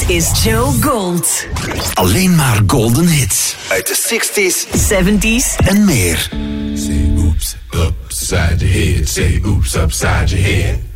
is Joe Gold. Alleen maar golden hits uit de 60s, 70s en meer. Say oops, upside your head. Say oops, upside your head.